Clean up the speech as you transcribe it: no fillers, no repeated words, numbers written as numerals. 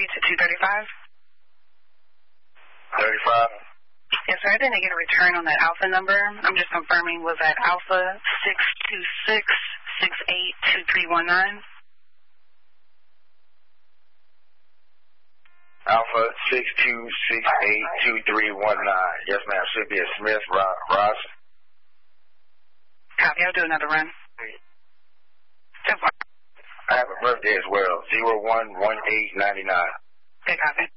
to 235. 35. Yes, sir. I didn't get a return on that Alpha number. I'm just confirming, was that Alpha 626-682319? Alpha 62682319. Yes, ma'am. Should be a Smith, Ross. Copy. I'll do another run. So far. I have a birthday as well. 011899. Okay, copy.